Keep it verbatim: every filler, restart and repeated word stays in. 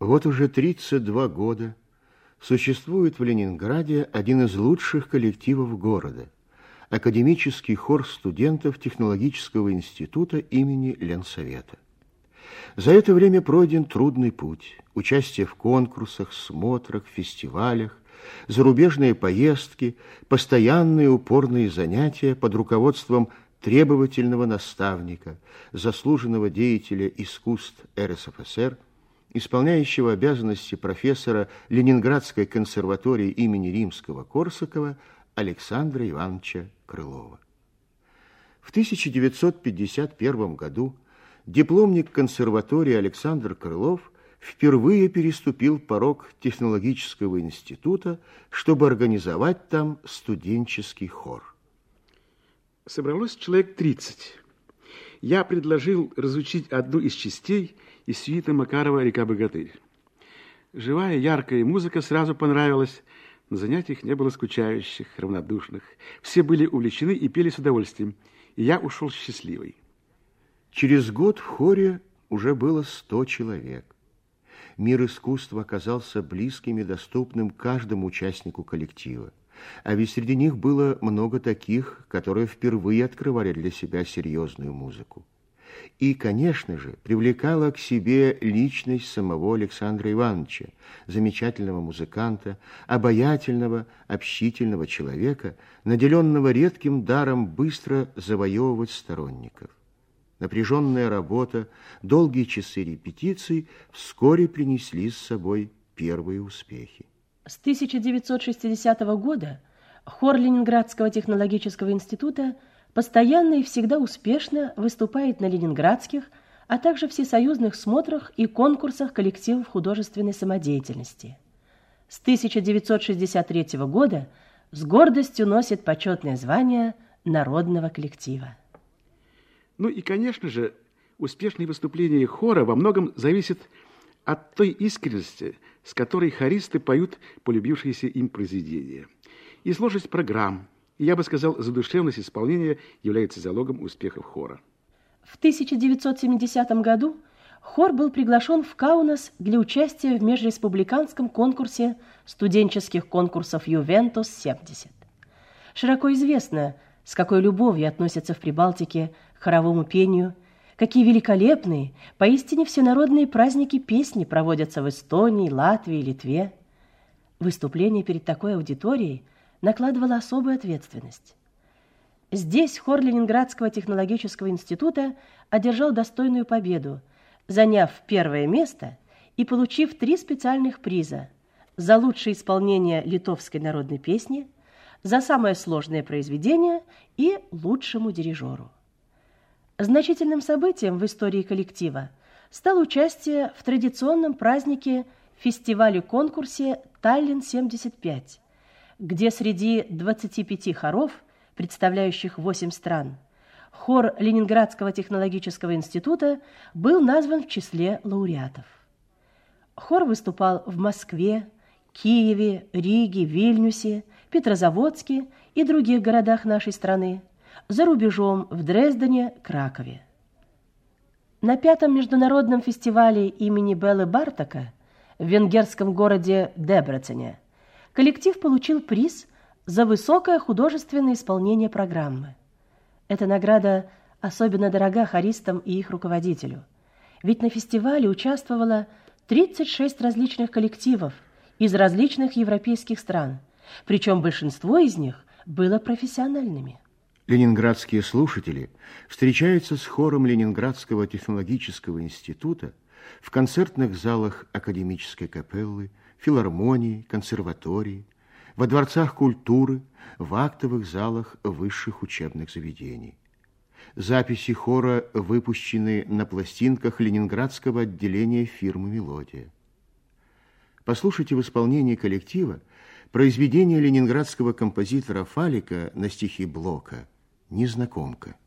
Вот уже тридцать два года существует в Ленинграде один из лучших коллективов города – академический хор студентов технологического института имени Ленсовета. За это время пройден трудный путь: участие в конкурсах, смотрах, фестивалях, зарубежные поездки, постоянные упорные занятия под руководством требовательного наставника, заслуженного деятеля искусств эр эс эф эс эр, исполняющего обязанности профессора Ленинградской консерватории имени Римского-Корсакова Александра Ивановича Крылова. В тысяча девятьсот пятьдесят первом году дипломник консерватории Александр Крылов впервые переступил порог технологического института, чтобы организовать там студенческий хор. Собралось человек тридцать. Я предложил разучить одну из частей из сюиты Макарова «Река Богатырь». Живая, яркая музыка сразу понравилась. На занятиях не было скучающих, равнодушных. Все были увлечены и пели с удовольствием. И я ушел счастливый. Через год в хоре уже было сто человек. Мир искусства оказался близким и доступным каждому участнику коллектива. А ведь среди них было много таких, которые впервые открывали для себя серьезную музыку. И, конечно же, привлекала к себе личность самого Александра Ивановича, замечательного музыканта, обаятельного, общительного человека, наделенного редким даром быстро завоевывать сторонников. Напряженная работа, долгие часы репетиций вскоре принесли с собой первые успехи. С тысяча девятьсот шестидесятого года хор Ленинградского технологического института постоянно и всегда успешно выступает на ленинградских, а также всесоюзных смотрах и конкурсах коллективов художественной самодеятельности. С тысяча девятьсот шестьдесят третьего года с гордостью носит почетное звание народного коллектива. Ну и, конечно же, успешные выступления хора во многом зависят от той искренности, с которой хористы поют полюбившиеся им произведения. И сложность программ, и, я бы сказал, задушевность исполнения является залогом успехов хора. В тысяча девятьсот семидесятом году хор был приглашен в Каунас для участия в межреспубликанском конкурсе студенческих конкурсов «Ювентус-семьдесят». Широко известно, с какой любовью относятся в Прибалтике к хоровому пению, какие великолепные, поистине всенародные праздники песни проводятся в Эстонии, Латвии, Литве. Выступление перед такой аудиторией накладывало особую ответственность. Здесь хор Ленинградского технологического института одержал достойную победу, заняв первое место и получив три специальных приза: за лучшее исполнение литовской народной песни, за самое сложное произведение и лучшему дирижеру. Значительным событием в истории коллектива стало участие в традиционном празднике фестивале-конкурсе «Таллин-семьдесят пять», где среди двадцати пяти хоров, представляющих восемь стран, хор Ленинградского технологического института был назван в числе лауреатов. Хор выступал в Москве, Киеве, Риге, Вильнюсе, Петрозаводске и других городах нашей страны, за рубежом в Дрездене, Кракове. На пятом международном фестивале имени Белы Бартака в венгерском городе Дебрецене коллектив получил приз за высокое художественное исполнение программы. Эта награда особенно дорога хористам и их руководителю, ведь на фестивале участвовало тридцать шесть различных коллективов из различных европейских стран, причем большинство из них было профессиональными. Ленинградские слушатели встречаются с хором Ленинградского технологического института в концертных залах академической капеллы, филармонии, консерватории, во дворцах культуры, в актовых залах высших учебных заведений. Записи хора выпущены на пластинках ленинградского отделения фирмы «Мелодия». Послушайте в исполнении коллектива произведение ленинградского композитора Фалика на стихи Блока «Незнакомка».